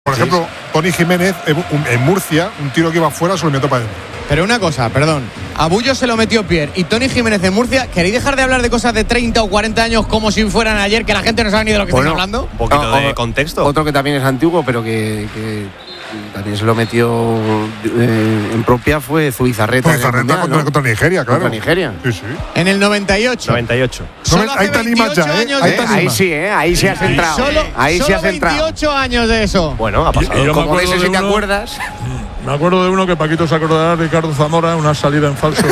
Por ejemplo, Tony Jiménez en Murcia, un tiro que iba fuera se lo metió para adentro. Pero una cosa, perdón. A Bullo se lo metió Pierre y Tony Jiménez en Murcia. ¿Queréis dejar de hablar de cosas de 30 o 40 años como si fueran ayer, que la gente no sabe ni de lo que están hablando? Un poquito de contexto. Otro que también es antiguo, pero que también se lo metió en propia fue Zubizarreta. Zubizarreta contra Nigeria, claro. Contra Nigeria. Sí, sí. En el 98. 98. Solo hace 28 años de eso. Ahí sí has entrado. Solo 28 años de eso. Bueno, ha pasado. Yo Como ese, si te uno, acuerdas. Me acuerdo de uno que Paquito se acordará, Ricardo Zamora, una salida en falso.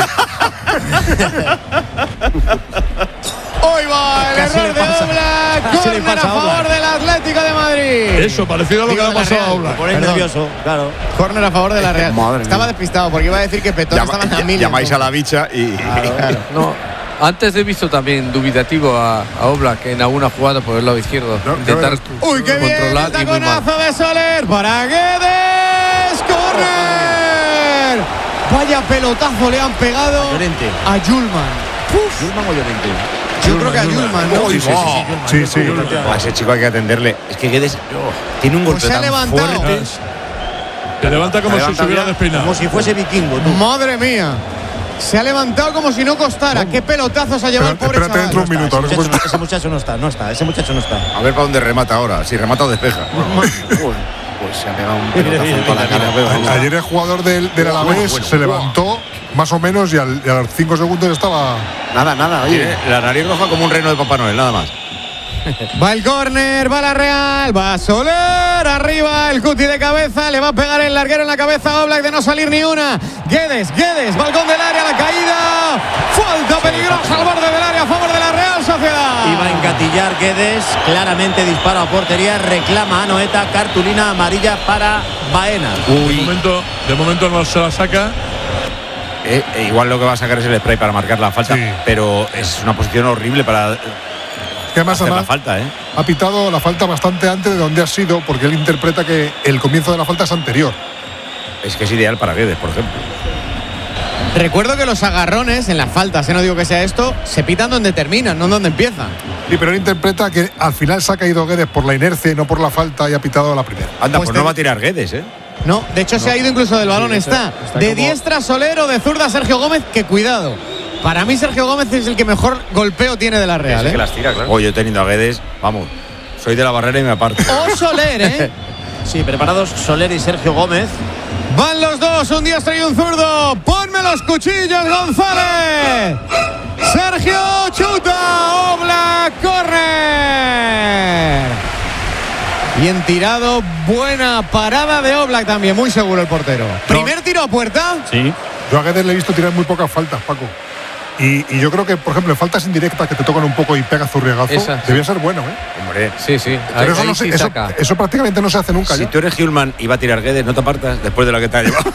Hoy va el error de Oblak. Córner a favor del Atlético de Madrid. Eso, parecido a lo que le ha pasado a Oblak. Ponéis nervioso, claro. Córner a favor de la Real. Madre Estaba mía. despistado porque iba a decir que Petón estaba en la mil. Llamáis a la bicha y… Claro. No, antes he visto también dubitativo a Oblak en alguna jugada por el lado izquierdo. Intentar Uy, qué bien, el controlar y muy mal. taconazo de Soler para Guedes. ¡Corner! Vaya pelotazo le han pegado Llorente. a Julman. ¿Julman o Llorente? Yo creo que a Julman, ¿no? Sí. A ese chico hay que atenderle. Es que Guedes tiene un golpe Pues se ha tan levantado. fuerte. Se levanta como si se hubiera despeinado. Como si fuese vikingo, tú. Madre mía. Se ha levantado como si no costara. Qué pelotazo se ha llevado el pobre Espérate dentro chaval. de un minuto. ahora se puede- Ese muchacho no está. Ese muchacho no está. A ver para dónde remata ahora. Si remata o despeja. Pues se ha pegado un pelotazo en toda la cara. pero- Ayer el jugador del Alavés se levantó más o menos y a los 5 segundos estaba… Nada, oye. Tiene la nariz roja como un reno de Papá Noel, nada más. Va el córner, va la Real, va Soler, arriba el cuti de cabeza, le va a pegar el larguero en la cabeza a Oblak de no salir ni una. Guedes, balcón del área, la caída, falta peligrosa al borde del área a favor de la Real Sociedad. Iba a engatillar Guedes, claramente disparo a portería, reclama a Anoeta, cartulina amarilla para Baena. De momento no se la saca. Igual lo que va a sacar es el spray para marcar la falta, Sí. pero es una posición horrible para Que además hacer la falta, ha pitado la falta bastante antes de donde ha sido, porque él interpreta que el comienzo de la falta es anterior. Es que es ideal para Guedes, por ejemplo. Recuerdo que los agarrones en las faltas, no digo que sea esto, se pitan donde terminan, no donde empiezan. Sí, pero él interpreta que al final se ha caído Guedes por la inercia y no por la falta y ha pitado la primera. Anda, Pues pues no va a tirar Guedes, No, de hecho se ha ido incluso del balón, está de como… diestra Soler o de zurda Sergio Gómez, que cuidado. Para mí Sergio Gómez es el que mejor golpeo tiene de la Real. Es que las tira, claro. Oye, yo teniendo a Guedes, vamos, soy de la barrera y me aparto. O Soler, ¿eh? Sí, preparados Soler y Sergio Gómez. Van los dos, un diestro y un zurdo. Ponme los cuchillos, González. Sergio chuta, Oblak, corre. Bien tirado, buena parada de Oblak también, muy seguro el portero. Primer tiro a puerta. Sí. Yo a Guedes le he visto tirar muy pocas faltas, Paco. Y yo creo que, por ejemplo, en faltas indirectas que te tocan un poco y pegas zurriagazo, Esa, debía ser bueno, Hombre, Sí. Pero eso, Ahí no se- sí eso- saca. eso prácticamente no se hace nunca. si ya. tú eres Hjulman y va a tirar Guedes, no te apartas después de lo que te ha llevado.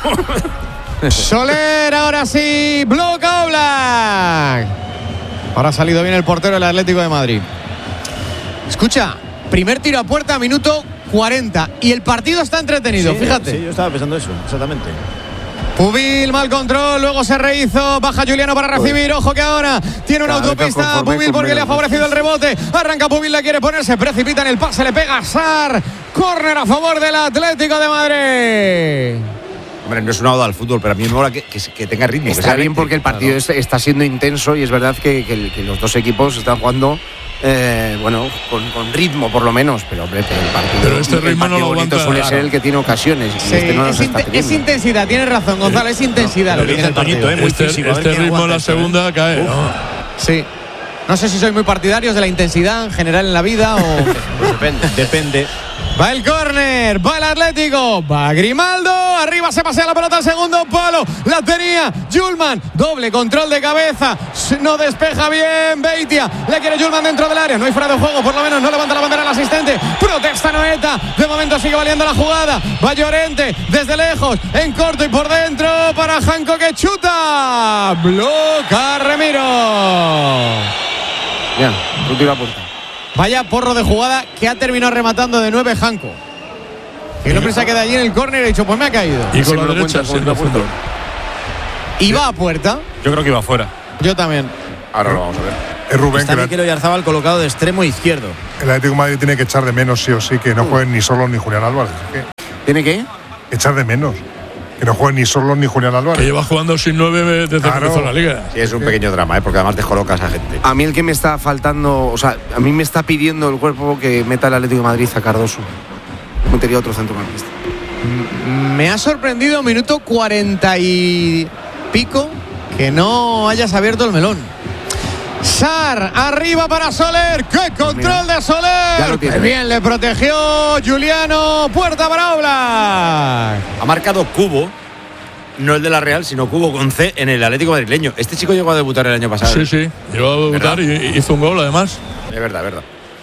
Soler, ahora sí, bloca Oblak. Ahora ha salido bien el portero del Atlético de Madrid. Escucha, primer tiro a puerta, minuto 40. Y el partido está entretenido, Sí, fíjate. Sí, yo estaba pensando eso, exactamente. Pubil, mal control, luego se rehizo, baja Juliano para recibir, ojo que ahora tiene una Cada vez autopista conforme Pubil con porque le ha menos. favorecido el rebote, arranca Pubil, la quiere poner, se precipita en el pase, le pega a Sar, córner a favor del Atlético de Madrid. Hombre, no es una oda al fútbol, pero a mí me mola que tenga ritmo. que Está sea bien eléctrico. porque el partido está siendo intenso y es verdad que los dos equipos están jugando con ritmo por lo menos, pero hombre, el partido, Pero este ritmo el partido no lo bonito aguanta, suele claro. ser el que tiene ocasiones y Sí, este no las está es teniendo. intensidad, tienes razón Gonzalo, es intensidad lo que tiene el partido. Muy físico, a ver quién ritmo en aguanta la esto, segunda cae. ¿no? Sí. No sé si sois muy partidarios de la intensidad en general en la vida o… Depende. Va el córner, va el Atlético, va Grimaldo, arriba se pasea la pelota al segundo palo, la tenía Julman, doble control de cabeza, no despeja bien Beitia, le quiere Julman dentro del área, no hay fuera de juego, por lo menos no levanta la bandera el asistente, protesta Noeta, de momento sigue valiendo la jugada, va Llorente, desde lejos, en corto y por dentro para Janko que chuta, bloca Remiro. Bien, un tiro a puerta. Vaya porro de jugada que ha terminado rematando de 9 Janko. Y el hombre se queda allí en el córner y ha dicho, pues me ha caído. Y Ese con la me lo derecha, cuenta como siendo tiro a fútbol. Y va a puerta. Yo creo que iba fuera. Yo también. Ahora lo vamos a ver. Es Rubén. Está Mikel Oyarzabal colocado de extremo izquierdo. El Atlético de Madrid tiene que echar de menos sí o sí que no jueguen ni Sorloth ni Julián Álvarez. ¿Tiene qué? Echar de menos que no jueguen ni Sorloth ni Julián Álvarez. Que lleva jugando sin 9 desde que empezó la liga. Sí, es un pequeño drama, porque además descolocas a gente. A mí el que me está faltando, o sea, a mí me está pidiendo el cuerpo que meta el Atlético de Madrid a Cardoso. Metería otro centrocampista. Me ha sorprendido minuto 40 y pico que no hayas abierto el melón. Sar, arriba para Soler. ¡Qué control de Soler! ¡Qué bien le protegió Juliano! Puerta para Oblak. Ha marcado Cubo, no el de la Real, sino Cubo con C en el Atlético madrileño. Este chico llegó a debutar el año pasado. Sí, sí, llegó a debutar y hizo un gol además. Es verdad, es verdad.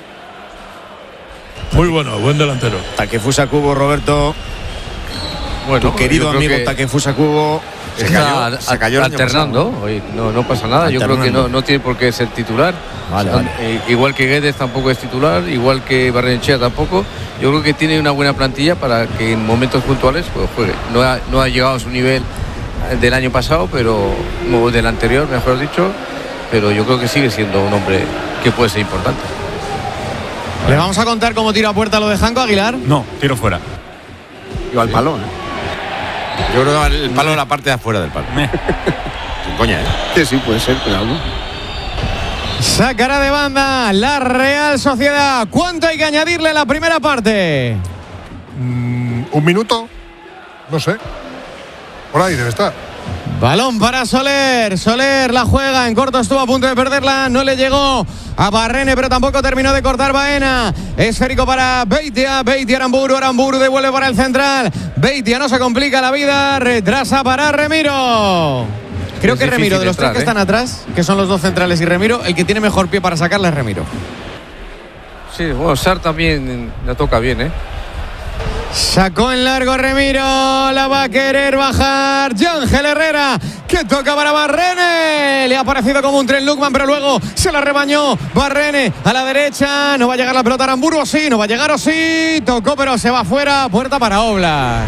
Muy bueno, buen delantero. Takefusa Kubo, Roberto. Bueno, Tu querido amigo Takefusa Kubo. Se cayó alternando. Hoy no pasa nada. Yo creo que no tiene por qué ser titular. Vale. Igual que Guedes tampoco es titular, igual que Barrenechea tampoco. Yo creo que tiene una buena plantilla para que en momentos puntuales pues juegue. No ha llegado a su nivel del año pasado, pero del anterior, mejor dicho. Pero yo creo que sigue siendo un hombre que puede ser importante. ¿Le vamos a contar cómo tira a puerta lo de Janko Aguilar? No, tiro fuera. Iba al palo, ¿no? Yo creo que el palo en la parte de afuera del palo. Sin coña, ¿eh? Sí, puede ser, pero algo. Sacará de banda la Real Sociedad. ¿Cuánto hay que añadirle a la primera parte? 1 minuto. No sé. Por ahí debe estar. Balón para Soler. Soler la juega. En corto estuvo a punto de perderla. No le llegó a Barrene, pero tampoco terminó de cortar Baena. Esférico para Beitia. Beitia Aramburu. Aramburu devuelve para el central. Beitia no se complica la vida. Retrasa para Remiro. Creo que Remiro, de los tres que están atrás, que son los dos centrales y Remiro, el que tiene mejor pie para sacarla es Remiro. Sí, bueno, Sar también la toca bien, ¿eh? Sacó en largo Remiro, la va a querer bajar Ángel Herrera, que toca para Barrene. Le ha parecido como un tren Lukman, pero luego se la rebañó Barrene a la derecha. No va a llegar la pelota a Aramburu, o sí, no va a llegar, o sí. Tocó, pero se va fuera. Puerta para Oblak.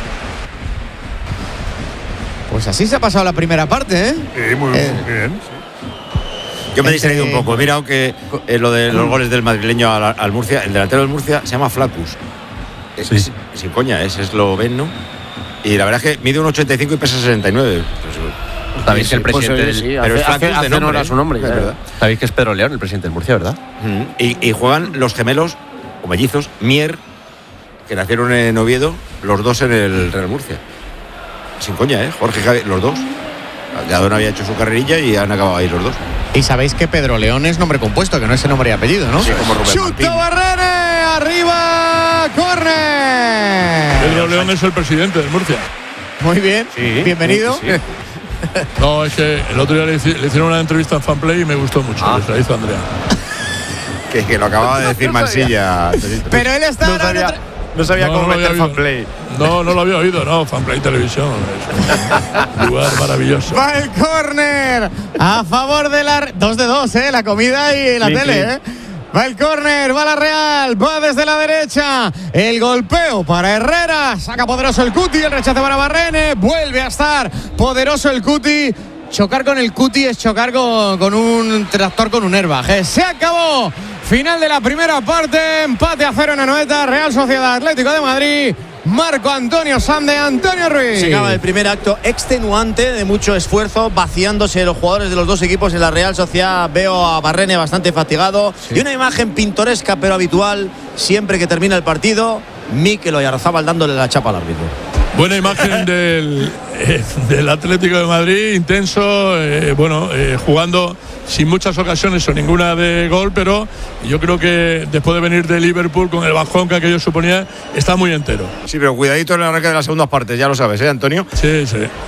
Pues así se ha pasado la primera parte, ¿eh? Sí, muy bien. Yo me he distraído un poco. Mira, aunque lo de los goles del madrileño al Murcia, el delantero del Murcia se llama Flacus. Sin coña, es esloveno. Y la verdad es que mide 1,85 y pesa 69. Pues, sabéis que el presidente pero es Flacus hace de nombre, su nombre. ¿verdad? Sabéis que es Pedro León, el presidente del Murcia, ¿verdad? Y juegan los gemelos o mellizos Mier, que nacieron en Oviedo, los dos en el Real Murcia. Sin coña, Jorge y Javi, los dos. Adón había hecho su carrerilla y han acabado ahí los dos. Y sabéis que Pedro León es nombre compuesto, que no es el nombre y apellido, ¿no? Sí, como Rubén Martín. ¡Chuta Barrene! ¡Arriba! ¡Córner! Pedro León es el presidente del Murcia. Muy bien, bienvenido. Sí. No, es que el otro día le hicieron una entrevista en Fanplay y me gustó mucho. La hizo Andrea. Que lo acababa de decir Mansilla. Pero él está No sabía cómo meter Fanplay. No lo había oído, no. Fanplay Televisión. Es un lugar maravilloso. Va el córner a favor de la 2 de 2, la comida y la tele, Va el córner, va la Real, va desde la derecha. El golpeo para Herrera. Saca poderoso el Cuti, el rechace para Barrene. Vuelve a estar poderoso el Cuti. Chocar con el Cuti es chocar con un tractor con un airbag. Se acabó. Final de la primera parte. Empate a 0 en Anoeta. Real Sociedad Atlético de Madrid. Marco Antonio Sande, Antonio Ruiz. Se acaba el primer acto extenuante de mucho esfuerzo, vaciándose los jugadores de los dos equipos en la Real Sociedad. Veo a Barrene bastante fatigado y una imagen pintoresca pero habitual siempre que termina el partido. Mikel Oyarzabal dándole la chapa al árbitro. Buena imagen del Atlético de Madrid, intenso, jugando sin muchas ocasiones o ninguna de gol, pero yo creo que después de venir de Liverpool con el bajón que aquello suponía, está muy entero. Sí, pero cuidadito en el arranque de las segundas partes, ya lo sabes, Antonio. Sí.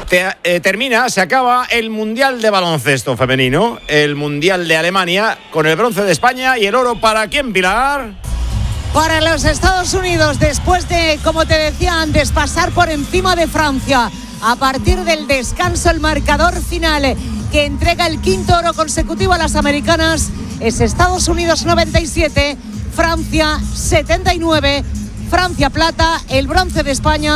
Se acaba el Mundial de Baloncesto Femenino, el Mundial de Alemania, con el bronce de España y el oro para ¿quién, Pilar? Para los Estados Unidos, después de, como te decía antes, pasar por encima de Francia. A partir del descanso, el marcador final que entrega el 5º oro consecutivo a las americanas es Estados Unidos 97, Francia 79, Francia plata, el bronce de España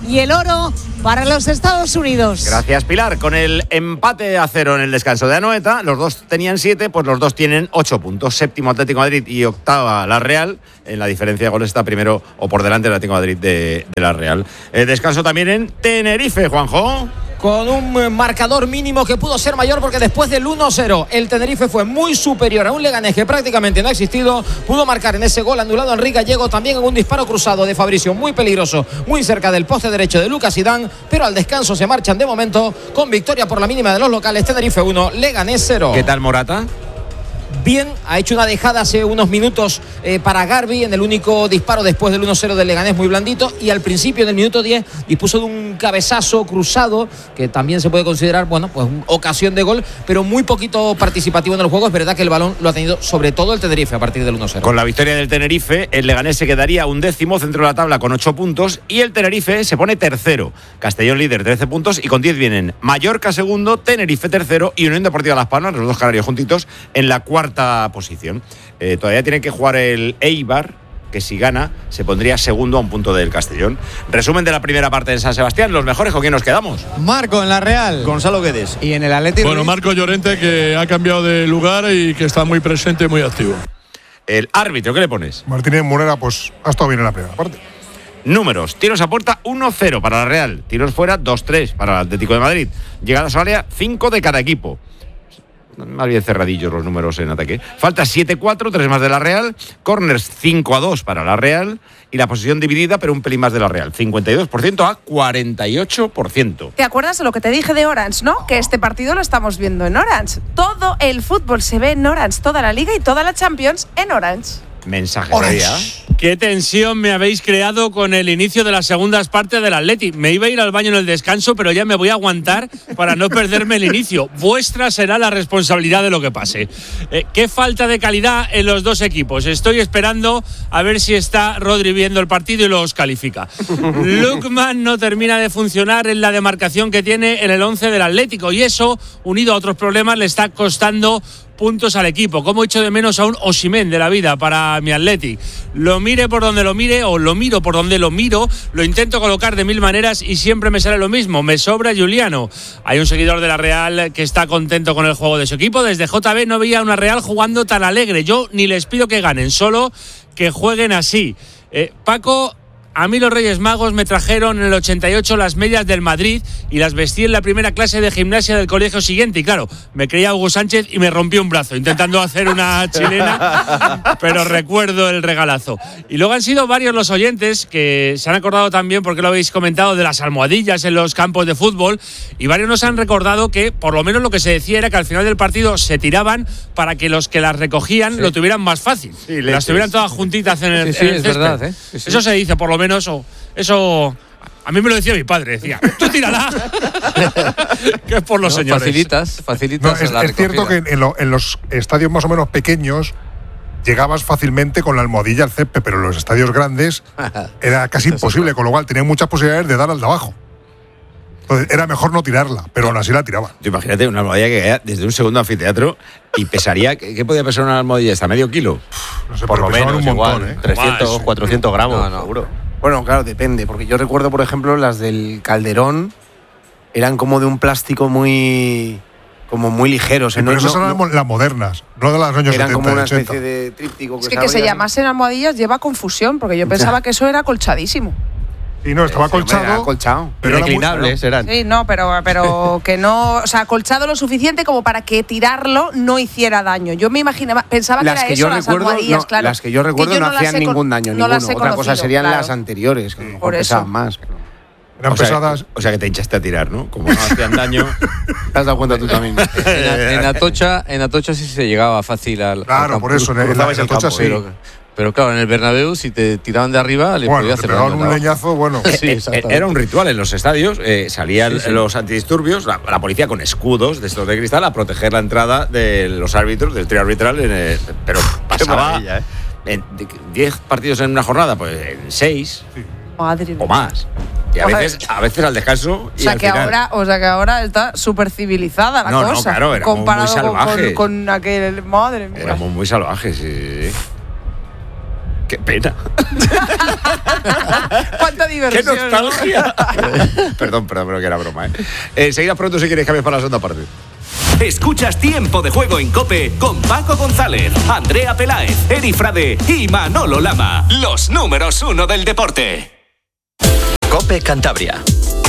y el oro para los Estados Unidos. Gracias, Pilar. Con el empate a 0 en el descanso de Anoeta, los dos tenían 7, pues los dos tienen 8 puntos. Séptimo Atlético de Madrid y octava la Real. En la diferencia de goles está primero o por delante el Atlético de Madrid de la Real. Descanso también en Tenerife, Juanjo. Con un marcador mínimo que pudo ser mayor porque después del 1-0 el Tenerife fue muy superior a un Leganés que prácticamente no ha existido. Pudo marcar en ese gol anulado a Enrique Gallego, también en un disparo cruzado de Fabricio muy peligroso, muy cerca del poste derecho de Lucas Zidane, pero al descanso se marchan de momento con victoria por la mínima de los locales. Tenerife 1, Leganés 0. ¿Qué tal Morata? Bien, ha hecho una dejada hace unos minutos para Garbi en el único disparo después del 1-0 del Leganés, muy blandito, y al principio en el minuto 10 dispuso de un cabezazo cruzado que también se puede considerar, bueno, pues ocasión de gol, pero muy poquito participativo en el juego. Es verdad que el balón lo ha tenido sobre todo el Tenerife a partir del 1-0. Con la victoria del Tenerife, el Leganés se quedaría 11º centro de la tabla con 8 puntos y el Tenerife se pone tercero. Castellón líder 13 puntos y con 10 vienen Mallorca segundo, Tenerife tercero y Unión Deportiva Las Palmas, los dos canarios juntitos, en la cuarta posición. Todavía tiene que jugar el Eibar, que si gana se pondría segundo a un punto del Castellón. Resumen de la primera parte en San Sebastián. Los mejores, ¿con quién nos quedamos? Marco en la Real. Gonzalo Guedes. Y en el Atlético. Bueno, Marco Llorente, que ha cambiado de lugar y que está muy presente y muy activo. El árbitro, ¿qué le pones? Martínez Morera, pues ha estado bien en la primera parte. Números: tiros a puerta 1-0 para la Real, tiros fuera 2-3 para el Atlético de Madrid, llegadas al área 5 de cada equipo. Más bien cerradillos los números en ataque. Falta 7-4, 3 más de la Real. Corners 5-2 para la Real. Y la posición dividida, pero un pelín más de la Real. 52% a 48%. ¿Te acuerdas de lo que te dije de Orange, no? Que este partido lo estamos viendo en Orange. Todo el fútbol se ve en Orange. Toda la Liga y toda la Champions en Orange. Mensaje Qué tensión me habéis creado con el inicio de las segundas partes del Atleti. Me iba a ir al baño en el descanso, pero ya me voy a aguantar para no perderme el inicio. Vuestra será la responsabilidad de lo que pase. Qué falta de calidad en los dos equipos. Estoy esperando a ver si está Rodri viendo el partido y los califica. Lookman no termina de funcionar en la demarcación que tiene en el 11 del Atlético y eso, unido a otros problemas, le está costando puntos al equipo. Como echo de menos a un Osimhen de la vida para mi Atleti. Lo mire por donde lo mire o lo miro por donde lo miro, lo intento colocar de mil maneras y siempre me sale lo mismo. Me sobra Juliano. Hay un seguidor de la Real que está contento con el juego de su equipo. Desde JB no veía una Real jugando tan alegre. Yo ni les pido que ganen, solo que jueguen así. Paco, a mí los Reyes Magos me trajeron en el 88 las medias del Madrid y las vestí en la primera clase de gimnasia del colegio siguiente. Y claro, me creía Hugo Sánchez y me rompió un brazo intentando hacer una chilena, pero recuerdo el regalazo. Y luego han sido varios los oyentes que se han acordado también, porque lo habéis comentado, de las almohadillas en los campos de fútbol. Y varios nos han recordado que por lo menos lo que se decía era que al final del partido se tiraban para que los que las recogían lo tuvieran más fácil. Sí, las tuvieran todas juntitas en el es césped. verdad, Eso se dice, por lo menos. Eso a mí me lo decía mi padre, decía, tú tírala, que es por los señores. Facilitas no, la es cierto que en los estadios más o menos pequeños llegabas fácilmente con la almohadilla al césped, pero en los estadios grandes era casi imposible, con lo cual tenían muchas posibilidades de dar al de abajo. Entonces era mejor no tirarla, pero aún así la tiraba. Imagínate una almohadilla que caía desde un segundo anfiteatro y pesaría, ¿qué podía pesar una almohadilla? ¿Hasta medio kilo? No sé, por lo menos, un montón, igual, 300, 400 gramos, seguro. Bueno, claro, depende, porque yo recuerdo, por ejemplo, las del Calderón eran como de un plástico muy ligeros. Sí, pero esas eran las modernas, no de las años 70. Eran como una 80. especie de tríptico. Que se llamasen almohadillas lleva confusión, porque yo pensaba que eso era acolchadísimo. Y no, estaba acolchado. Pero reclinables eran. Sí, no, pero que no. O sea, acolchado lo suficiente como para que tirarlo no hiciera daño. Yo me imaginaba, pensaba que era eso, las almohadillas, claro. Las que yo recuerdo no hacían ningún daño, ninguno. Otra cosa serían las anteriores, que a lo mejor pesaban más. Eran pesadas. O sea que te hinchaste a tirar, ¿no? Como no hacían daño. Te has dado cuenta tú también. En Atocha sí se llegaba fácil al. Claro, por eso, en Atocha sí. Pero claro, en el Bernabéu, si te tiraban de arriba, le podía hacer daño. Un leñazo, bueno. Sí, era un ritual en los estadios. Salían los antidisturbios, la policía con escudos de estos de cristal a proteger la entrada de los árbitros, del trío arbitral. Pero pasaba en 10 partidos en una jornada, pues en 6 o más. Y a veces al descanso. O sea, que ahora está súper civilizada la cosa. No, claro, era comparado muy salvaje. con aquel. Madre mía. Éramos muy salvajes, sí. Qué pena. ¡Cuánta diversión! ¡Qué nostalgia! Perdón, pero que era broma, Seguida pronto si queréis cambiar para la segunda parte. Escuchas Tiempo de Juego en COPE con Paco González, Andrea Peláez, Eri Frade y Manolo Lama. Los números 1 del deporte. COPE Cantabria.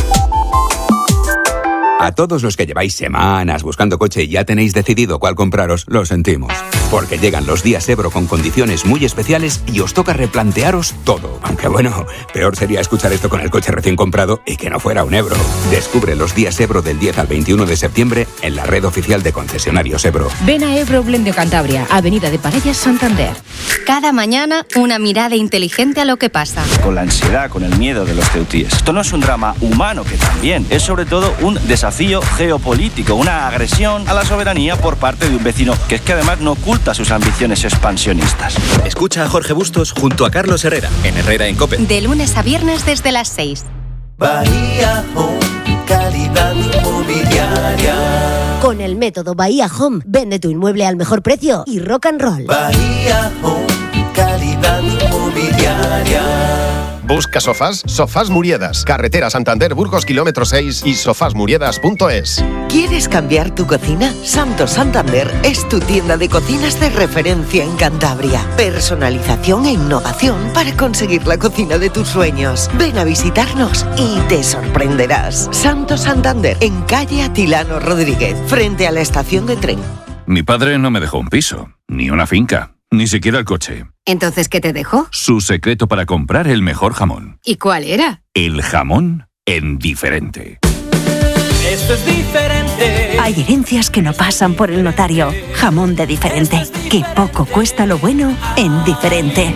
A todos los que lleváis semanas buscando coche y ya tenéis decidido cuál compraros, lo sentimos. Porque llegan los días Ebro con condiciones muy especiales y os toca replantearos todo. Aunque bueno, peor sería escuchar esto con el coche recién comprado y que no fuera un Ebro. Descubre los días Ebro del 10 al 21 de septiembre en la red oficial de concesionarios Ebro. Ven a Ebro Blende Cantabria, Avenida de Parellas, Santander. Cada mañana una mirada inteligente a lo que pasa. Con la ansiedad, con el miedo de los ceutíes. Esto no es un drama humano, que también es sobre todo un desafío geopolítico, una agresión a la soberanía por parte de un vecino que es que además no oculta sus ambiciones expansionistas. Escucha a Jorge Bustos junto a Carlos Herrera en Herrera en COPE. De lunes a viernes desde las 6. Bahía Home, calidad inmobiliaria. Con el método Bahía Home, vende tu inmueble al mejor precio y rock and roll. Bahía Home, calidad inmobiliaria. Busca sofás, Sofás Muriedas, carretera Santander Burgos kilómetro 6 y sofasmuriedas.es. ¿Quieres cambiar tu cocina? Santo Santander es tu tienda de cocinas de referencia en Cantabria. Personalización e innovación para conseguir la cocina de tus sueños. Ven a visitarnos y te sorprenderás. Santo Santander, en calle Atilano Rodríguez, frente a la estación de tren. Mi padre no me dejó un piso, ni una finca, ni siquiera el coche. ¿Entonces qué te dejó? Su secreto para comprar el mejor jamón. ¿Y cuál era? El jamón en Diferente. Esto es diferente. Hay herencias que no pasan por el notario. Jamón de Diferente. Que poco cuesta lo bueno en Diferente.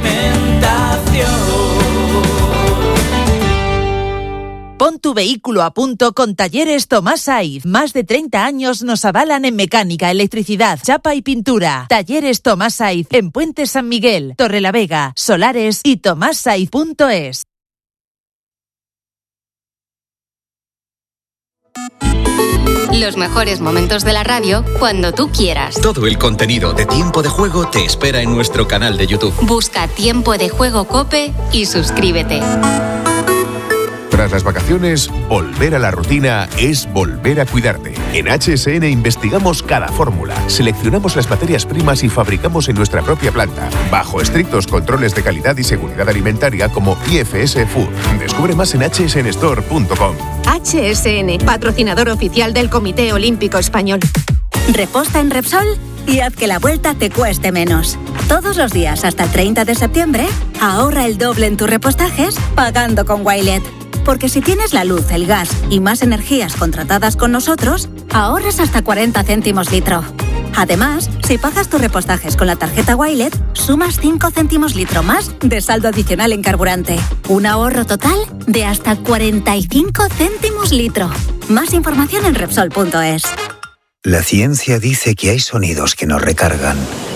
Pon tu vehículo a punto con Talleres Tomás Saiz. Más de 30 años nos avalan en mecánica, electricidad, chapa y pintura. Talleres Tomás Saiz en Puente San Miguel, Torrelavega, Solares y tomassaiz.es. Los mejores momentos de la radio cuando tú quieras. Todo el contenido de Tiempo de Juego te espera en nuestro canal de YouTube. Busca Tiempo de Juego COPE y suscríbete. Tras las vacaciones, volver a la rutina es volver a cuidarte. En HSN investigamos cada fórmula, seleccionamos las materias primas y fabricamos en nuestra propia planta, bajo estrictos controles de calidad y seguridad alimentaria como IFS Food. Descubre más en hsnstore.com. HSN, patrocinador oficial del Comité Olímpico Español. Reposta en Repsol y haz que la vuelta te cueste menos. Todos los días hasta el 30 de septiembre, ahorra el doble en tus repostajes pagando con Wilet. Porque si tienes la luz, el gas y más energías contratadas con nosotros, ahorras hasta 40 céntimos litro. Además, si pagas tus repostajes con la tarjeta Wilet, sumas 5 céntimos litro más de saldo adicional en carburante. Un ahorro total de hasta 45 céntimos litro. Más información en Repsol.es. La ciencia dice que hay sonidos que nos recargan.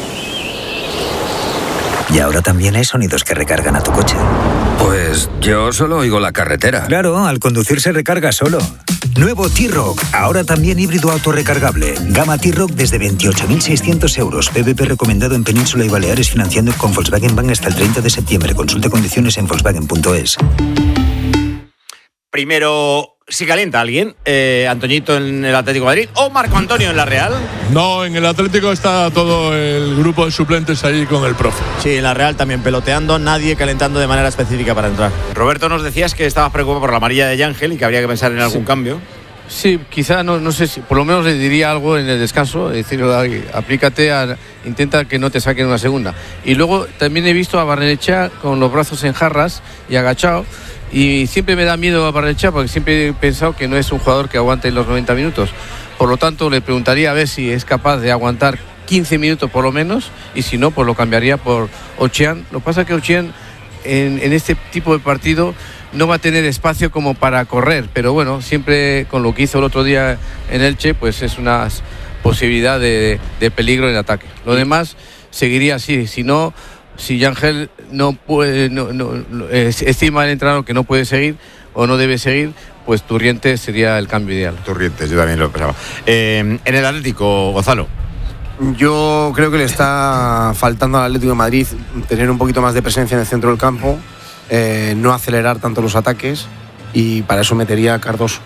Y ahora también hay sonidos que recargan a tu coche. Pues yo solo oigo la carretera. Claro, al conducir se recarga solo. Nuevo T-Roc, ahora también híbrido autorrecargable. Gama T-Roc desde 28.600 euros. PVP recomendado en Península y Baleares, financiando con Volkswagen Bank hasta el 30 de septiembre. Consulte condiciones en Volkswagen.es. Primero, si calienta alguien, Antoñito en el Atlético de Madrid o Marco Antonio en la Real. No, en el Atlético está todo el grupo de suplentes ahí con el profe. Sí, en la Real también peloteando, nadie calentando de manera específica para entrar. Roberto, nos decías que estabas preocupado por la amarilla de Yángel y que habría que pensar en algún cambio. Sí, quizá, no sé si, por lo menos le diría algo en el descanso, es decir, aplícate, intenta que no te saquen una segunda. Y luego también he visto a Barrenechea con los brazos en jarras y agachado. Y siempre me da miedo a Barrenechea porque siempre he pensado que no es un jugador que aguante los 90 minutos. Por lo tanto, le preguntaría a ver si es capaz de aguantar 15 minutos por lo menos, y si no, pues lo cambiaría por Ochian. Lo que pasa es que Ochian en este tipo de partido no va a tener espacio como para correr, pero bueno, siempre con lo que hizo el otro día en Elche, pues es una posibilidad de peligro en ataque. Lo demás seguiría así, si Yángel no puede, estima el entrenador que no puede seguir o no debe seguir, pues Turrientes sería el cambio ideal. Turrientes, yo también lo pensaba. En el Atlético, Gonzalo. Yo creo que le está faltando al Atlético de Madrid tener un poquito más de presencia en el centro del campo, no acelerar tanto los ataques, y para eso metería a Cardoso.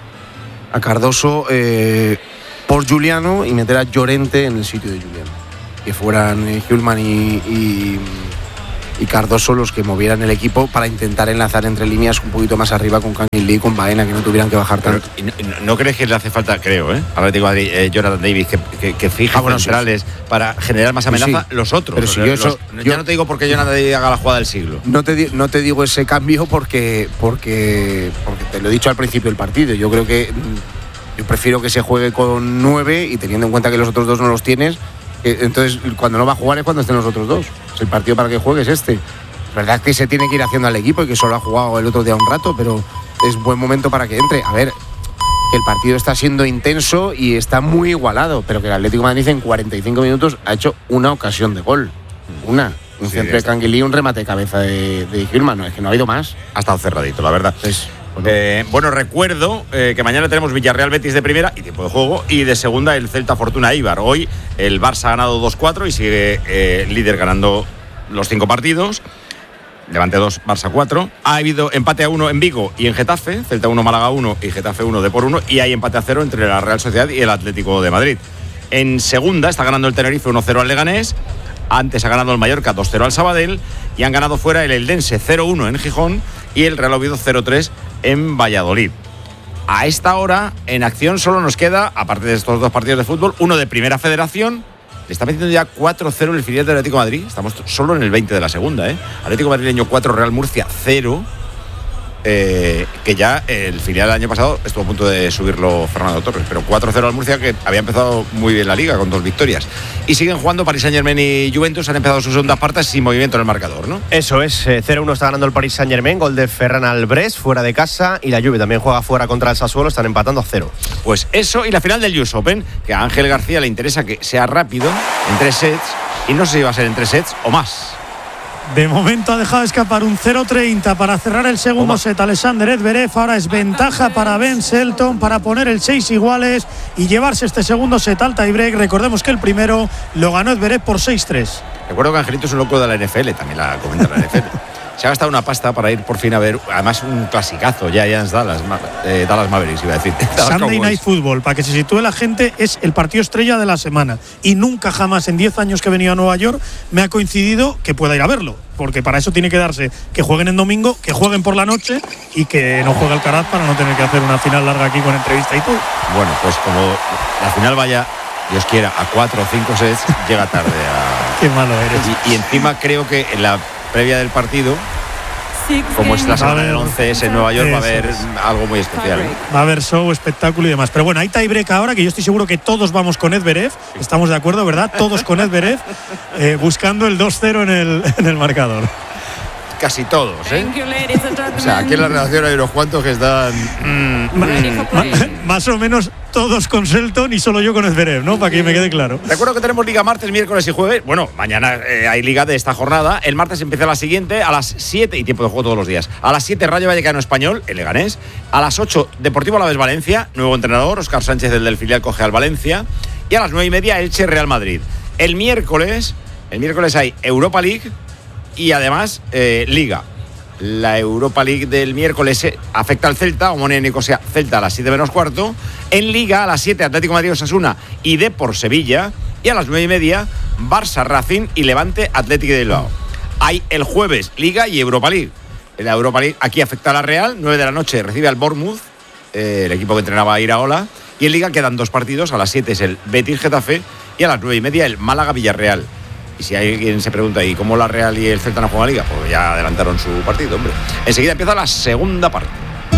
Por Giuliano, y meter a Llorente en el sitio de Giuliano. Que fueran Hjulman y Cardoso los que movieran el equipo para intentar enlazar entre líneas un poquito más arriba con Kangin Lee y con Baena, que no tuvieran que bajar tanto. ¿No crees que le hace falta, creo, Atlético de Madrid, Jonathan Davis, que fije centrales para generar más amenaza los otros? Pero si ya no te digo porque Jonathan Davis haga la jugada del siglo. No te digo ese cambio porque te lo he dicho al principio del partido. Yo creo que yo prefiero que se juegue con 9, y teniendo en cuenta que los otros 2 no los tienes, entonces cuando no va a jugar es cuando estén los otros 2. El partido para que juegue es este. Es verdad que se tiene que ir haciendo al equipo y que solo ha jugado el otro día un rato, pero es buen momento para que entre. A ver, que el partido está siendo intenso y está muy igualado, pero que el Atlético de Madrid en 45 minutos ha hecho una ocasión de gol. Un centro de Kangin Lee y un remate de cabeza de Hjulman. No, es que no ha habido más. Ha estado cerradito, la verdad. Bueno, recuerdo que mañana tenemos Villarreal Betis de primera y tiempo de juego, y de segunda el Celta Fortuna Eibar. Hoy el Barça ha ganado 2-4 y sigue líder ganando los 5 partidos. Levante 2, Barça 4. Ha habido empate a 1 en Vigo y en Getafe, Celta 1, Málaga 1 y Getafe 1, Depor 1, y hay empate a 0 entre la Real Sociedad y el Atlético de Madrid. En segunda está ganando el Tenerife 1-0 al Leganés. Antes ha ganado el Mallorca 2-0 al Sabadell, y han ganado fuera el Eldense 0-1 en Gijón y el Real Oviedo 0-3 en Valladolid. A esta hora, en acción, solo nos queda, aparte de estos 2 partidos de fútbol, uno de Primera Federación. Le está metiendo ya 4-0 el filial del Atlético de Madrid. Estamos solo en el 20 de la segunda, Atlético Madrileño 4, Real Murcia 0. Que ya el filial del año pasado estuvo a punto de subirlo Fernando Torres, pero 4-0 al Murcia, que había empezado muy bien la liga con 2 victorias. Y siguen jugando Paris Saint-Germain y Juventus. Han empezado sus segundas partes sin movimiento en el marcador, ¿no? Eso es, 0-1 está ganando el Paris Saint-Germain, gol de Ferran Albrés fuera de casa, y la Juve también juega fuera contra el Sassuolo, están empatando a 0. Pues eso, y la final del US Open, que a Ángel García le interesa que sea rápido, en 3 sets, y no sé si va a ser en 3 sets o más. De momento ha dejado escapar un 0-30 para cerrar el segundo set Alexander Zverev. Ahora es ventaja para Ben Shelton para poner el 6 iguales y llevarse este segundo set al tiebreak. Recordemos que el primero lo ganó Zverev por 6-3. Recuerdo que Angelito es un loco de la NFL, también la comenta la NFL. Se ha gastado una pasta para ir por fin a ver, además, un clasicazo, Giants Dallas Mavericks, iba a decir. Sunday Night Football, para que se sitúe la gente, es el partido estrella de la semana. Y nunca jamás en 10 años que he venido a Nueva York me ha coincidido que pueda ir a verlo. Porque para eso tiene que darse que jueguen en domingo, que jueguen por la noche y que no juegue Alcaraz para no tener que hacer una final larga aquí con entrevista y todo. Bueno, pues como la final vaya, Dios quiera, a 4 o 5 sets, llega tarde a... Qué malo eres. Y encima creo que en la previa del partido, como es la semana del 11S en Nueva York, va a haber algo muy especial. Va a haber show, espectáculo y demás. Pero bueno, hay tiebreak ahora, que yo estoy seguro que todos vamos con Zverev. Estamos de acuerdo, ¿verdad? Todos con Zverev, buscando el 2-0 en el marcador. Casi todos, O sea, aquí en la redacción hay unos cuantos que están... Más o menos todos con Shelton y solo yo con Zverev, ¿no? Para que me quede claro. Recuerdo que tenemos liga martes, miércoles y jueves. Bueno, mañana hay liga de esta jornada. El martes empieza la siguiente a las 7, y tiempo de juego todos los días. A las 7, Rayo Vallecano Español, el Leganés. A las 8, Deportivo Alavés Valencia, nuevo entrenador, Óscar Sánchez, el del filial, coge al Valencia. Y a las 9:30, Elche Real Madrid. El miércoles hay Europa League y además Liga. La Europa League del miércoles afecta al Celta, Omonia Nicosia Celta a las 7 menos cuarto. En Liga a las 7, Atlético Madrid Osasuna y Depor Sevilla. Y a las 9:30, Barça Racing y Levante Atlético de Bilbao. Hay el jueves Liga y Europa League. En la Europa League aquí afecta a la Real, 9 de la noche recibe al Bournemouth, el equipo que entrenaba a Iraola. Y en Liga quedan 2 partidos, a las 7 es el Betis Getafe y a las 9:30 el Málaga Villarreal. Y si alguien se pregunta, ¿y cómo la Real y el Celta no juegan Liga? Pues ya adelantaron su partido, hombre. Enseguida empieza la segunda parte.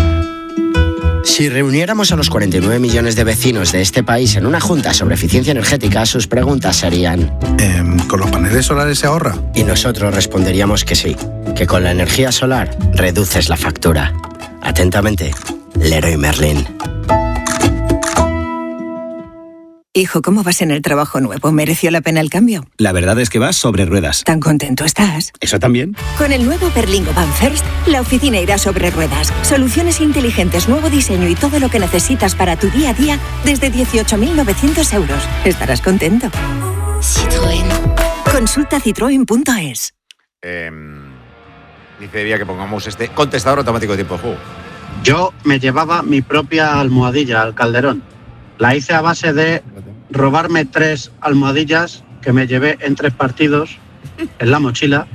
Si reuniéramos a los 49 millones de vecinos de este país en una junta sobre eficiencia energética, sus preguntas serían... ¿Con los paneles solares se ahorra? Y nosotros responderíamos que sí, que con la energía solar reduces la factura. Atentamente, Leroy Merlin. Hijo, ¿cómo vas en el trabajo nuevo? ¿Mereció la pena el cambio? La verdad es que vas sobre ruedas. ¿Tan contento estás? ¿Eso también? Con el nuevo Berlingo Van First, la oficina irá sobre ruedas. Soluciones inteligentes, nuevo diseño y todo lo que necesitas para tu día a día desde 18.900 euros. Estarás contento. Citroën. Consulta citroen.es. Dice Evia que pongamos este contestador automático de tiempo de juego. Yo me llevaba mi propia almohadilla al Calderón. La hice a base de robarme 3 almohadillas que me llevé en 3 partidos en la mochila,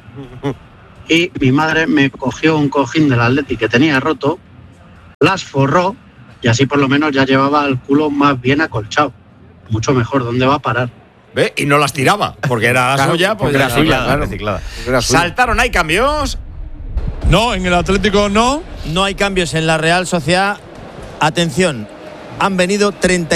y mi madre me cogió un cojín del Atleti que tenía roto, las forró y así por lo menos ya llevaba el culo más bien acolchado. Mucho mejor. ¿Dónde va a parar? ¿Ve? Y no las tiraba, porque era Claro, suya, pues porque era era suya, reciclada, claro. reciclada. Era suya. Saltaron, ¿hay cambios? No, en el Atlético no. No hay cambios en la Real Sociedad. Atención, han venido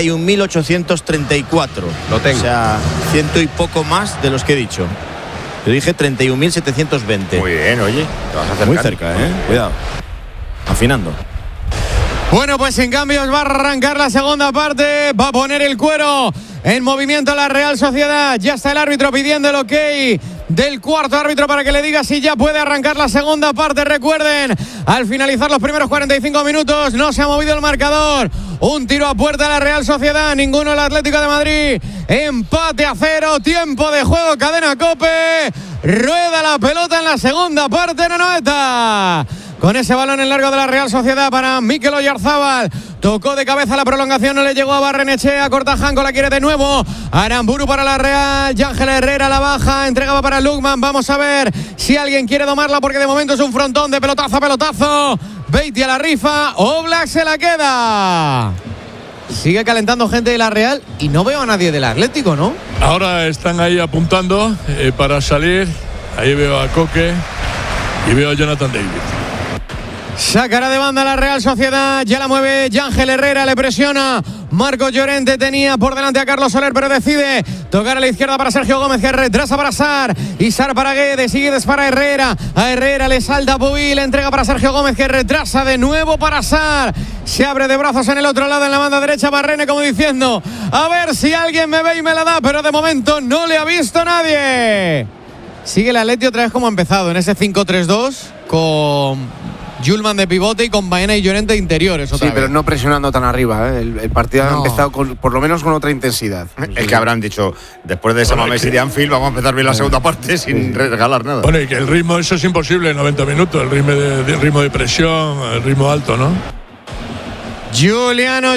31.834. Lo tengo. O sea, 100 y poco más de los que he dicho. Yo dije 31.720. Muy bien, oye. Te vas a acercar. Muy cerca, Cuidado. Afinando. Bueno, pues sin cambios va a arrancar la segunda parte. Va a poner el cuero en movimiento la Real Sociedad. Ya está el árbitro pidiendo el ok del cuarto árbitro para que le diga si ya puede arrancar la segunda parte. Recuerden, al finalizar los primeros 45 minutos no se ha movido el marcador. Un tiro a puerta de la Real Sociedad, ninguno el Atlético de Madrid. Empate a 0, tiempo de juego, cadena COPE. Rueda la pelota en la segunda parte, Anoeta. Con ese balón en largo de la Real Sociedad para Mikel Oyarzábal. Tocó de cabeza la prolongación, no le llegó a Barrenechea. Cortajanco la quiere de nuevo. Aramburu para la Real. Yángel Herrera la baja. Entregaba para Lukman. Vamos a ver si alguien quiere domarla, porque de momento es un frontón de pelotazo a pelotazo. Beatty a la rifa. Oblak se la queda. Sigue calentando gente de la Real y no veo a nadie del Atlético, ¿no? Ahora están ahí apuntando para salir. Ahí veo a Coque y veo a Jonathan David. Sacará de banda la Real Sociedad, ya la mueve Yángel Herrera, le presiona Marcos Llorente, tenía por delante a Carlos Soler, pero decide tocar a la izquierda para Sergio Gómez, que retrasa para Sar, y Sar para Guedes, sigue para Herrera, a Herrera le salta Pubil, entrega para Sergio Gómez, que retrasa de nuevo para Sar, se abre de brazos en el otro lado, en la banda derecha, Barrene como diciendo, a ver si alguien me ve y me la da, pero de momento no le ha visto nadie. Sigue el Atleti otra vez como ha empezado, en ese 5-3-2, con Julman de pivote y con Baena y Llorente de interiores. Sí, pero no presionando tan arriba. El partido ha empezado por lo menos con otra intensidad. Es que habrán dicho, después de esa Mamés y de Anfield, vamos a empezar bien la segunda parte sin regalar nada. Bueno, y que el ritmo, eso es imposible en 90 minutos. El ritmo de presión, el ritmo alto, ¿no? Juliano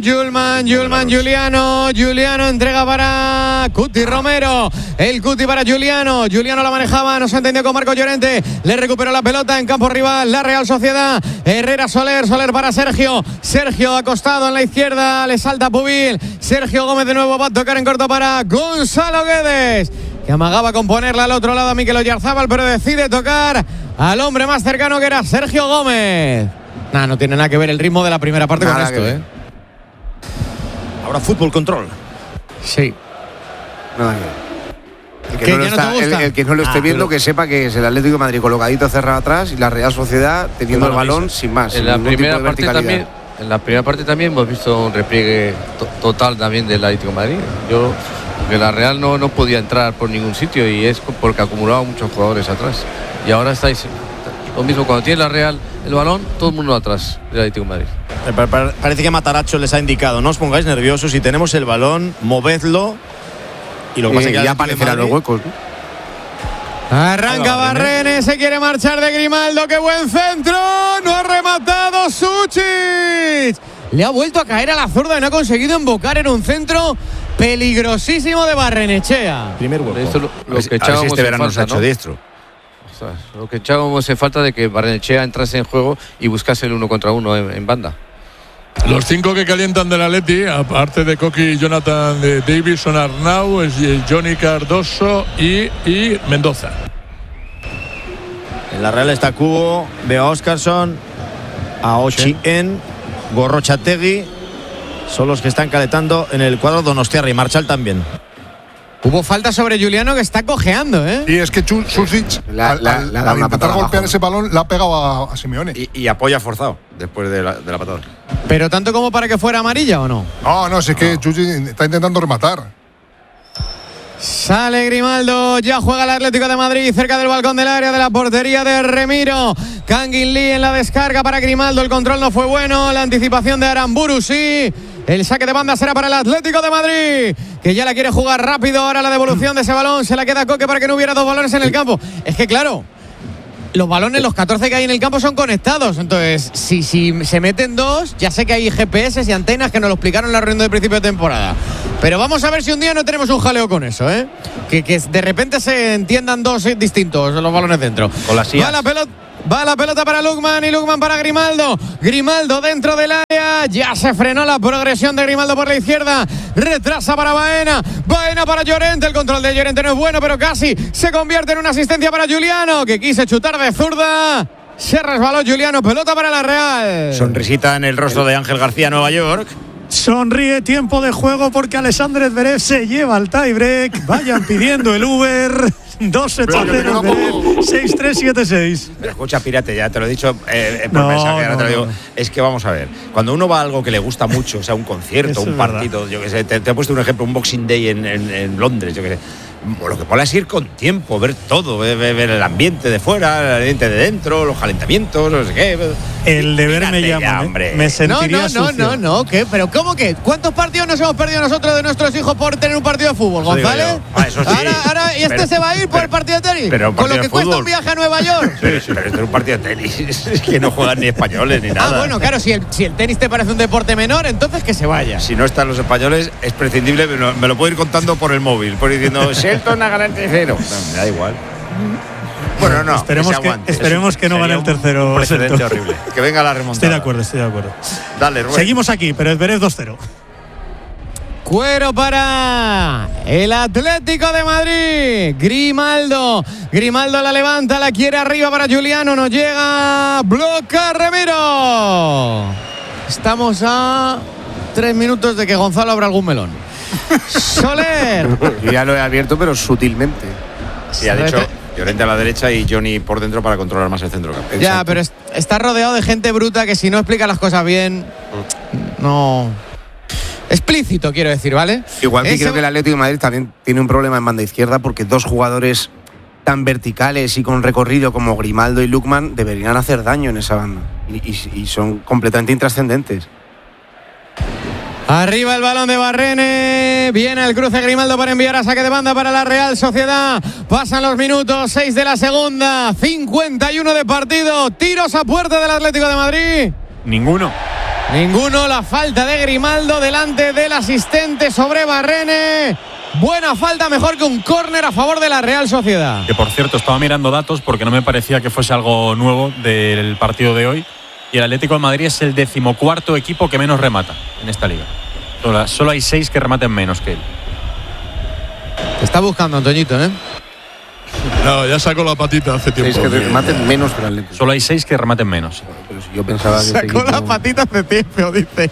Juliano entrega para Cuti Romero, el Cuti para Juliano la manejaba, no se entendió con Marco Llorente, le recuperó la pelota en campo rival la Real Sociedad, Herrera Soler para Sergio acostado en la izquierda, le salta Pubil, Sergio Gómez de nuevo va a tocar en corto para Gonzalo Guedes, que amagaba con ponerla al otro lado a Mikel Oyarzábal, pero decide tocar al hombre más cercano, que era Sergio Gómez. No tiene nada que ver el ritmo de la primera parte con esto, Ahora fútbol control. Sí. Nada que ver. El que no lo esté viendo, que sepa que es el Atlético de Madrid colocadito cerrado atrás y la Real Sociedad teniendo el balón sin más. En la primera parte también hemos visto un repliegue total también del Atlético de Madrid. Porque la Real no podía entrar por ningún sitio, y es porque acumulaba muchos jugadores atrás. Y ahora estáis lo mismo, cuando tiene la Real el balón, todo el mundo atrás del Atlético de Madrid. Parece que Mataracho les ha indicado, no os pongáis nerviosos, si tenemos el balón, movedlo. Y lo que pasa es que ya aparecerán los huecos, ¿no? Arranca Barrene, se quiere marchar de Grimaldo, qué buen centro, no ha rematado Suchich. Le ha vuelto a caer a la zurda y no ha conseguido embocar en un centro peligrosísimo de Barrenechea. Primer hueco. Esto lo que echábamos este verano falta, se ha hecho diestro. Lo que echábamos en falta de que Barrenechea entrase en juego y buscase el 1 contra 1 en banda. Los 5 que calientan del Atleti, aparte de Coqui y Jonathan Davis, son Arnau, Johnny Cardoso y Mendoza. En la Real está Cubo, veo a Óscarson, a Ochien, Gorrochategui. Son los que están calentando en el cuadro Donostiarra, y Marchal también. Hubo falta sobre Juliano, que está cojeando, Y es que Susic, al intentar golpear ese balón, le ha pegado a Simeone. Y apoya forzado después de la patada. ¿Pero tanto como para que fuera amarilla o no? No, si es que Susic está intentando rematar. Sale Grimaldo, ya juega el Atlético de Madrid cerca del balcón del área de la portería de Remiro. Kangin Lee en la descarga para Grimaldo, el control no fue bueno, la anticipación de Aramburu sí. El saque de banda será para el Atlético de Madrid, que ya la quiere jugar rápido. Ahora la devolución de ese balón se la queda a Coque para que no hubiera dos balones en el campo. Es que claro, los balones, los 14 que hay en el campo son conectados. Entonces, si se meten dos, ya sé que hay GPS y antenas que nos lo explicaron en la reunión de principio de temporada. Pero vamos a ver si un día no tenemos un jaleo con eso, ¿eh? Que de repente se entiendan dos distintos los balones dentro. Con las sillas. Va la pelota para Lukman y Lukman para Grimaldo. Grimaldo dentro del área. Ya se frenó la progresión de Grimaldo por la izquierda. Retrasa para Baena. Baena para Llorente. El control de Llorente no es bueno, pero casi se convierte en una asistencia para Juliano, que quise chutar de zurda. Se resbaló Juliano. Pelota para la Real. Sonrisita en el rostro de Ángel García, Nueva York. Sonríe, tiempo de juego porque Alexander Zverev se lleva al tiebreak. Vayan pidiendo el Uber. 2-0 6-3-7-6. Pero escucha, Pirate, ya te lo he dicho por mensaje, ahora te lo digo. Es que vamos a ver, cuando uno va a algo que le gusta mucho, o sea, un concierto, un partido, yo que sé, te he puesto un ejemplo, un Boxing Day en Londres, yo que sé. Lo que mola es ir con tiempo, ver todo, ver el ambiente de fuera, el ambiente de dentro, los calentamientos, no sé qué. El deber me llama, me sentiría sucio. No, ¿qué? ¿Pero cómo que? ¿Cuántos partidos nos hemos perdido nosotros de nuestros hijos por tener un partido de fútbol, González? Eso sí. Ahora, ¿y este se va a ir por el partido de tenis? Con lo que cuesta un viaje a Nueva York. Pero esto es un partido de tenis, es que no juegan ni españoles ni nada. Bueno, claro, si el tenis te parece un deporte menor, entonces que se vaya. Si no están los españoles, es prescindible, me lo puedo ir contando por el móvil, por ir diciendo, Shelton a ganar el tercero. No, me da igual. Bueno, no. Esperemos que no gane el tercero. Un precedente horrible. Que venga la remontada. Estoy de acuerdo. Dale, Rubén. Seguimos aquí, pero es Zverev 2-0. Cuero para el Atlético de Madrid. Grimaldo la levanta, la quiere arriba para Juliano. No llega. Bloca Remiro. Estamos a 3 minutos de que Gonzalo abra algún melón. Soler. Yo ya lo he abierto, pero sutilmente. Sí, ha dicho Llorente a la derecha y Johnny por dentro para controlar más el centro campo. Ya, pero está rodeado de gente bruta que si no explica las cosas bien, no. Explícito, quiero decir, ¿vale? Igual que creo que el Atlético de Madrid también tiene un problema en banda izquierda porque dos jugadores tan verticales y con recorrido como Grimaldo y Lukman deberían hacer daño en esa banda y son completamente intrascendentes. Arriba el balón de Barrene. Viene el cruce Grimaldo para enviar a saque de banda para la Real Sociedad. Pasan los minutos, 6 de la segunda, 51 de partido. Tiros a puerta del Atlético de Madrid. Ninguno. La falta de Grimaldo delante del asistente sobre Barrene. Buena falta, mejor que un córner a favor de la Real Sociedad. Que por cierto, estaba mirando datos porque no me parecía que fuese algo nuevo del partido de hoy. Y el Atlético de Madrid es el 14º equipo que menos remata en esta liga. Solo hay 6 que rematen menos que él. Te está buscando, Antoñito, ¿eh? No, ya sacó la patita hace tiempo. 6 que rematen menos que el Atlético. Solo hay 6 que rematen menos. Pero si yo pensaba que sacó la patita hace tiempo, dice.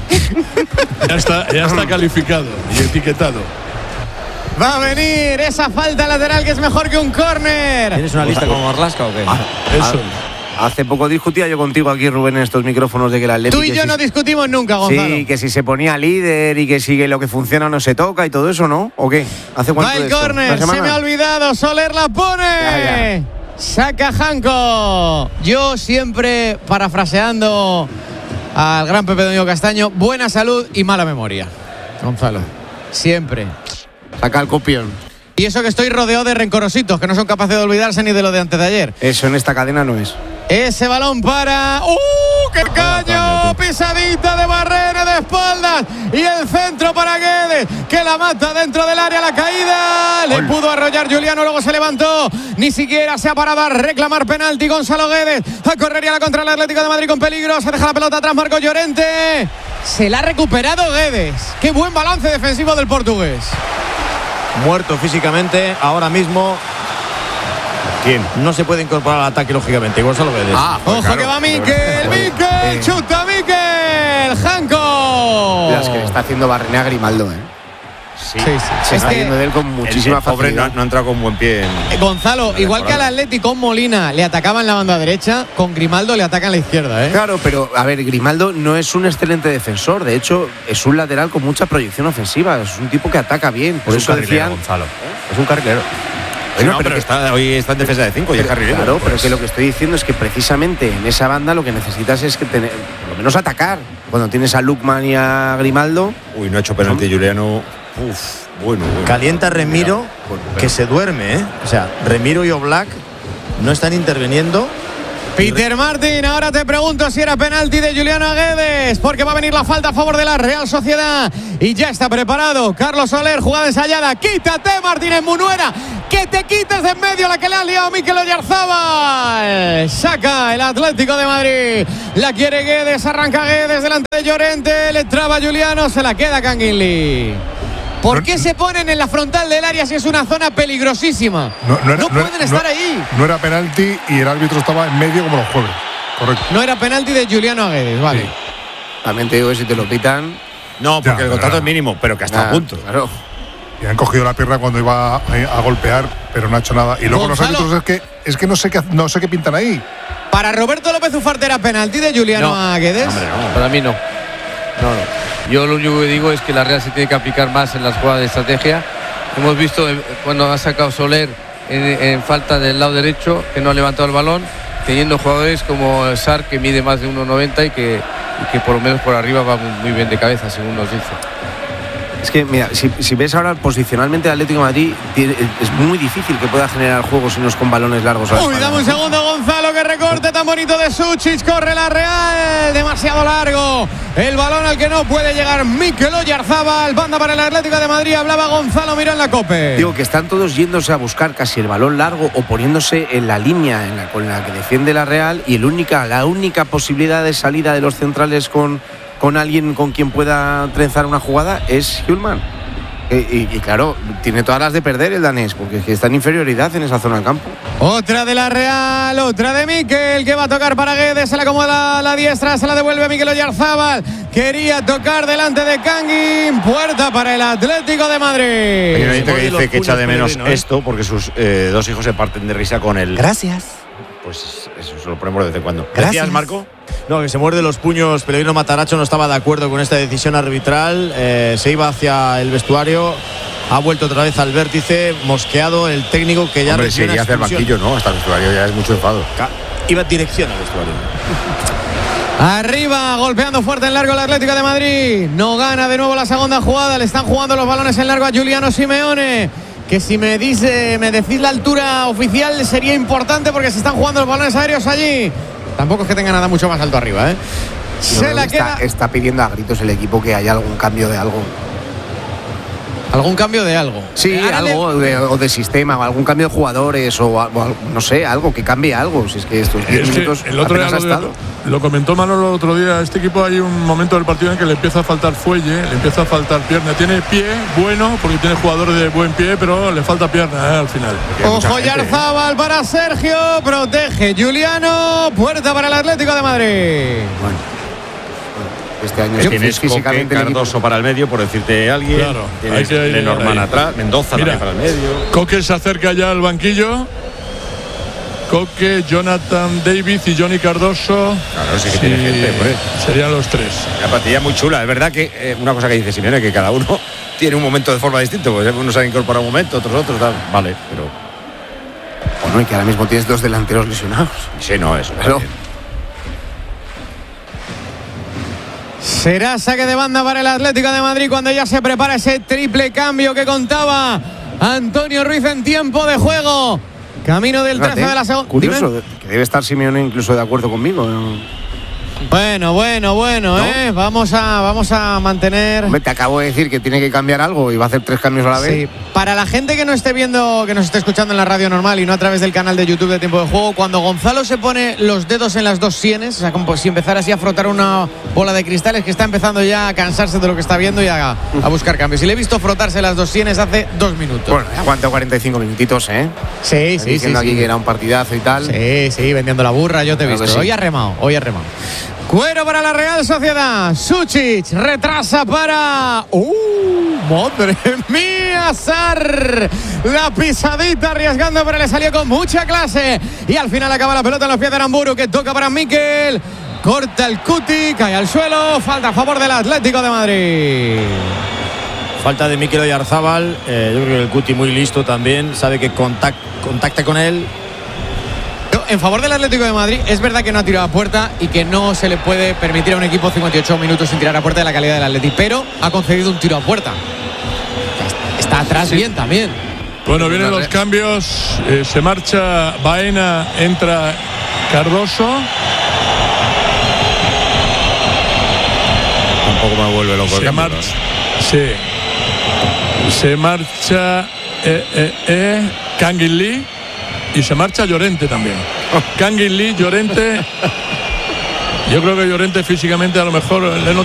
Ya está calificado y etiquetado. Va a venir esa falta lateral que es mejor que un córner. ¿Tienes una lista como Marlasca o qué? Eso. Hace poco discutía yo contigo aquí, Rubén, en estos micrófonos de que el Atlético... Tú y yo no discutimos nunca, Gonzalo. Sí, que si se ponía líder y que si lo que funciona no se toca y todo eso, ¿no? ¿O qué? ¿Hace cuánto va el de esto? córner, se me ha olvidado. Soler la pone. Ya. Saca Janko. Yo siempre parafraseando al gran Pepe Domingo Castaño, buena salud y mala memoria, Gonzalo. Siempre. Saca el copión. Y eso que estoy rodeado de rencorositos que no son capaces de olvidarse ni de lo de antes de ayer. Eso en esta cadena no es. Ese balón para... ¡qué caño! Pisadita de Barrene de espaldas. Y el centro para Guedes, que la mata dentro del área, la caída. Le pudo arrollar Juliano, luego se levantó. Ni siquiera se ha parado a reclamar penalti Gonzalo Guedes. A correr y a la contra el Atlético de Madrid con peligro. Se deja la pelota atrás Marco Llorente. Se la ha recuperado Guedes. ¡Qué buen balance defensivo del portugués! Muerto físicamente ahora mismo. ¿Quién? No se puede incorporar al ataque, lógicamente. Gonzalo Guedes. Ojo, claro, que va Miquel. Chuta Miquel. Janko. Las que le está haciendo Barrene a Grimaldo, Sí. Se está yendo de él con muchísima facilidad. No ha entrado con buen pie. Gonzalo, igual que al Atlético con Molina le atacaba en la banda derecha, con Grimaldo le ataca en la izquierda, Claro, pero a ver, Grimaldo no es un excelente defensor. De hecho, es un lateral con mucha proyección ofensiva. Es un tipo que ataca bien. Por eso decían. Gonzalo. Es un carrilero. Bueno, no, pero hoy está en defensa de 5 y es carrilero. Claro, pero que lo que estoy diciendo es que precisamente en esa banda lo que necesitas es que por lo menos atacar. Cuando tienes a Lukman y a Grimaldo. Uy, no ha hecho penalti Juliano. Bueno. Calienta Remiro, que se duerme, ¿eh? O sea, Remiro y Oblak no están interviniendo. Peter Martin, ahora te pregunto si era penalti de Juliano Guedes, porque va a venir la falta a favor de la Real Sociedad y ya está preparado Carlos Soler, jugada ensayada. Quítate, Martínez Munuera, que te quites de en medio la que le ha liado Mikel Oyarzábal. Saca el Atlético de Madrid, la quiere Guedes, arranca Guedes delante de Llorente, le traba Juliano, se la queda Canguilí. ¿Por qué se ponen en la frontal del área si es una zona peligrosísima? No pueden estar ahí. No era penalti y el árbitro estaba en medio como los jueves. Correcto. No era penalti de Juliano Guedes, vale. Sí. También te digo que si te lo pitan. No, porque el contrato es mínimo, pero que hasta a punto. Claro. Y han cogido la pierna cuando iba a golpear, pero no ha hecho nada. Y luego Gonzalo, los árbitros es que no sé qué pintan ahí. Para Roberto López Ufarte era penalti de Juliano Guedes. Hombre, no. Para mí no. Yo lo único que digo es que la Real se tiene que aplicar más en las jugadas de estrategia. Hemos visto cuando ha sacado Soler en falta del lado derecho, que no ha levantado el balón, teniendo jugadores como Sar, que mide más de 1,90 y que por lo menos por arriba va muy bien de cabeza, según nos dice. Es que, mira, si ves ahora posicionalmente el Atlético de Madrid, es muy difícil que pueda generar juego si no es con balones largos. Uy, dame un segundo, Gonzalo, que recorte tan bonito de Suchich. Corre la Real, demasiado largo. El balón al que no puede llegar Mikel Oyarzábal. Banda para el Atlético de Madrid. Hablaba Gonzalo Miró en la COPE. Digo que están todos yéndose a buscar casi el balón largo o poniéndose en la línea con la que defiende la Real. Y la única posibilidad de salida de los centrales con alguien con quien pueda trenzar una jugada es Hjulmand. Y claro, tiene todas las de perder el danés, porque está en inferioridad en esa zona del campo. Otra de la Real, otra de Mikel, que va a tocar para Guedes, se la acomoda la diestra, se la devuelve a Mikel Oyarzábal. Quería tocar delante de Kangin, puerta para el Atlético de Madrid. Hay una gente que dice que echa de menos esto, porque sus dos hijos se parten de risa con el... Gracias. Pues eso se lo ponemos de vez en cuando. Gracias, Marco. No, que se muerde los puños. Pellegrino Mataracho no estaba de acuerdo con esta decisión arbitral. Se iba hacia el vestuario. Ha vuelto otra vez al vértice. Mosqueado el técnico que ya no seguía hacia el banquillo, ¿no? Hasta el vestuario ya es mucho enfado. Iba en dirección al vestuario. Arriba, golpeando fuerte en largo el Atlético de Madrid. No gana de nuevo la segunda jugada. Le están jugando los balones en largo a Giuliano Simeone. Que si me decís la altura oficial sería importante porque se están jugando los balones aéreos allí. Tampoco es que tenga nada mucho más alto arriba, ¿eh? Se la queda. Está pidiendo a gritos el equipo que haya algún cambio de algo. ¿Algún cambio de algo? Sí, algo o de sistema, o algún cambio de jugadores, o no sé, algo que cambie algo. Si es que estos 10 minutos el otro día lo comentó Manolo el otro día. Este equipo hay un momento del partido en que le empieza a faltar fuelle, le empieza a faltar pierna. Tiene pie bueno, porque tiene jugadores de buen pie, pero le falta pierna al final. Ojo, Oyarzábal para Sergio, protege Giuliano, puerta para el Atlético de Madrid. Bueno. Este año tienes físicamente Cardoso para el medio, por decirte alguien. Claro, tienes Lenormand atrás, Mendoza también para el medio. Coque se acerca ya al banquillo. Coque, Jonathan David y Johnny Cardoso. Claro, sí que tiene gente, pues. Serían los tres. La plantilla muy chula. Es verdad que una cosa que dice Simeone, que cada uno tiene un momento de forma distinta. Pues unos se han incorporado un momento, otros, tal. Vale, pero. Bueno, y que ahora mismo tienes dos delanteros lesionados. Sí, no, eso. Pero. Será saque de banda para el Atlético de Madrid cuando ya se prepara ese triple cambio que contaba Antonio Ruiz en tiempo de juego. Camino del 13 de la segunda. Curioso, que debe estar Simeone incluso de acuerdo conmigo. Bueno, ¿no? Vamos a mantener. Hombre, te acabo de decir que tiene que cambiar algo y va a hacer 3 cambios a la vez. Sí. Para la gente que no esté viendo, que nos esté escuchando en la radio normal y no a través del canal de YouTube de Tiempo de Juego, cuando Gonzalo se pone los dedos en las dos sienes, o sea, como si empezara así a frotar una bola de cristales, que está empezando ya a cansarse de lo que está viendo y a buscar cambios. Y le he visto frotarse las dos sienes hace 2 minutos. Bueno, aguanta 45 minutitos, ¿eh? Sí. Diciendo aquí que era un partidazo y tal. Sí, vendiendo la burra, yo te he visto. Sí. Hoy ha remado. Cuero para la Real Sociedad. Suchich retrasa para. ¡Madre mía! Sar. La pisadita arriesgando, pero le salió con mucha clase. Y al final acaba la pelota en los pies de Aramburu, que toca para Mikel. Corta el cuti, cae al suelo. Falta a favor del Atlético de Madrid. Falta de Mikel Oyarzábal. Yo creo que el Cuti muy listo también. Sabe que contacta con él. En favor del Atlético de Madrid, es verdad que no ha tirado a puerta y que no se le puede permitir a un equipo 58 minutos sin tirar a puerta de la calidad del Atleti, pero ha concedido un tiro a puerta. Está atrás bien también. Bueno, vienen los cambios. Se marcha Baena, entra Cardoso. Tampoco me vuelve loco el cambio, ¿no? Sí. Se marcha Kangin Lee y se marcha Llorente también. Kangin Lee, Llorente. Yo creo que Llorente físicamente a lo mejor le